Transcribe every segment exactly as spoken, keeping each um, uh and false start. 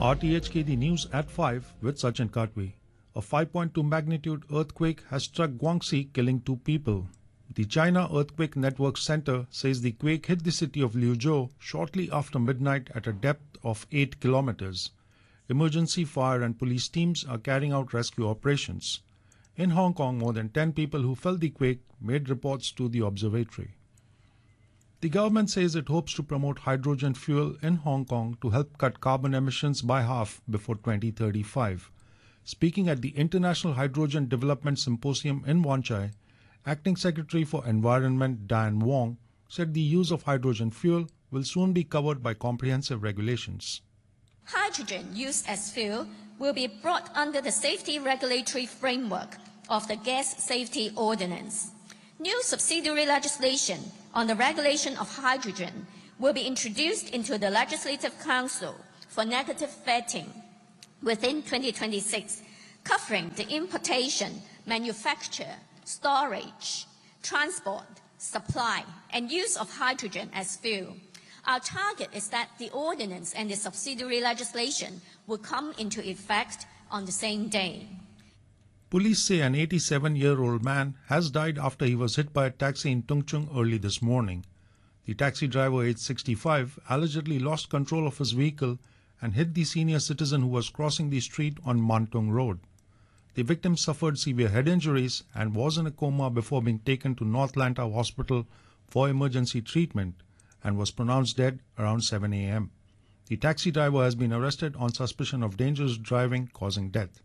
R T H K The News at five with Sachin Katwi. A five point two magnitude earthquake has struck Guangxi, killing two people. The China Earthquake Network Center says the quake hit the city of Liuzhou shortly after midnight at a depth of eight kilometers. Emergency fire and police teams are carrying out rescue operations. In Hong Kong, more than ten people who felt the quake made reports to the observatory. The government says it hopes to promote hydrogen fuel in Hong Kong to help cut carbon emissions by half before twenty thirty-five. Speaking at the International Hydrogen Development Symposium in Wan Chai, Acting Secretary for Environment Diane Wong said the use of hydrogen fuel will soon be covered by comprehensive regulations. Hydrogen used as fuel will be brought under the safety regulatory framework of the Gas Safety Ordinance. New subsidiary legislation on the regulation of hydrogen will be introduced into the Legislative Council for negative vetting within twenty twenty-six, covering the importation, manufacture, storage, transport, supply, and use of hydrogen as fuel. Our target is that the ordinance and the subsidiary legislation will come into effect on the same day. Police say an eighty-seven-year-old man has died after he was hit by a taxi in Tung Chung early this morning. The taxi driver, aged sixty-five, allegedly lost control of his vehicle and hit the senior citizen who was crossing the street on Mantung Road. The victim suffered severe head injuries and was in a coma before being taken to North Lantau Hospital for emergency treatment and was pronounced dead around seven a m The taxi driver has been arrested on suspicion of dangerous driving causing death.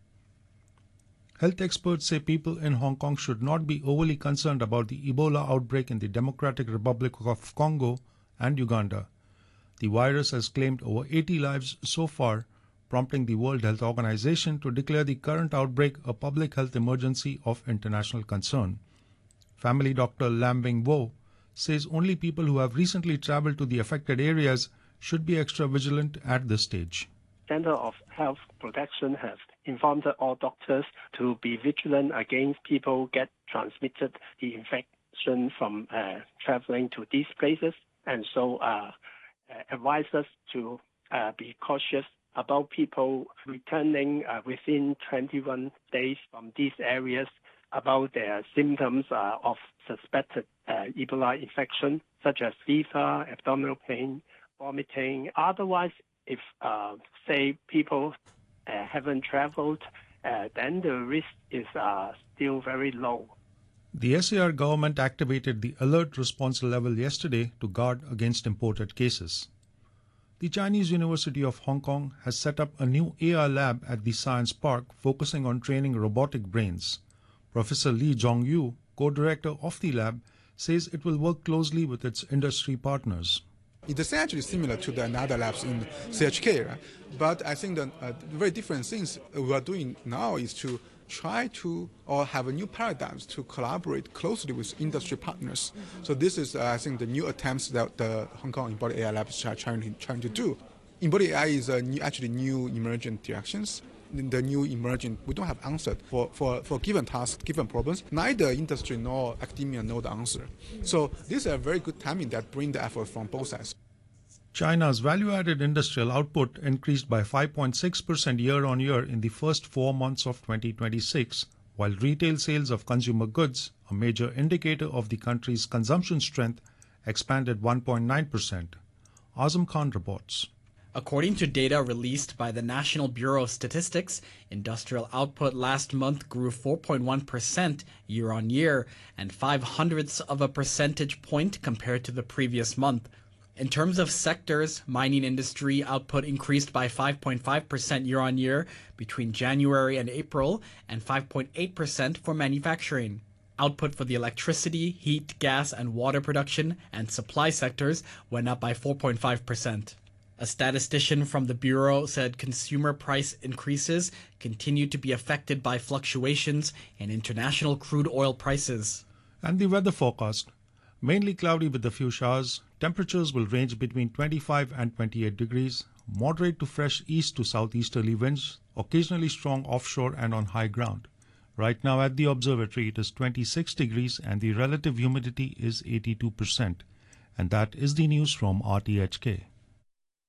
Health experts say people in Hong Kong should not be overly concerned about the Ebola outbreak in the Democratic Republic of Congo and Uganda. The virus has claimed over eighty lives so far, prompting the World Health Organization to declare the current outbreak a public health emergency of international concern. Family doctor Lam Wing Wo says only people who have recently traveled to the affected areas should be extra vigilant at this stage. Center of Health Protection has informed all doctors to be vigilant against people get transmitted the infection from uh, traveling to these places, and so uh, uh, advise us to uh, be cautious about people returning uh, within twenty-one days from these areas about their symptoms uh, of suspected uh, Ebola infection, such as fever, abdominal pain, vomiting. Otherwise, if, uh, say, people uh, haven't traveled, uh, then the risk is uh, still very low. The S A R government activated the alert response level yesterday to guard against imported cases. The Chinese University of Hong Kong has set up a new A R lab at the Science Park focusing on training robotic brains. Professor Lee Zhongyu, co-director of the lab, says it will work closely with its industry partners. It is actually similar to the another labs in C H K, right? But I think the uh, very different things we are doing now is to try to or have a new paradigms to collaborate closely with industry partners. Mm-hmm. So this is, uh, I think, the new attempts that the Hong Kong Embodied A I Labs are trying, trying to do. Embodied A I is a new, actually new emergent directions. The new emerging, we don't have answer for, for, for given tasks, given problems. Neither industry nor academia know the answer. So this is a very good timing that bring the effort from both sides. China's value-added industrial output increased by five point six percent year-on-year in the first four months of twenty twenty-six, while retail sales of consumer goods, a major indicator of the country's consumption strength, expanded one point nine percent. Azam Khan reports. According to data released by the National Bureau of Statistics, industrial output last month grew four point one percent year-on-year and five hundredths of a percentage point compared to the previous month. In terms of sectors, mining industry output increased by five point five percent year-on-year between January and April and five point eight percent for manufacturing. Output for the electricity, heat, gas, and water production and supply sectors went up by four point five percent. A statistician from the Bureau said consumer price increases continue to be affected by fluctuations in international crude oil prices. And the weather forecast. Mainly cloudy with a few showers. Temperatures will range between twenty-five and twenty-eight degrees. Moderate to fresh east to southeasterly winds, occasionally strong offshore and on high ground. Right now at the observatory it is twenty-six degrees and the relative humidity is eighty-two percent. And that is the news from R T H K.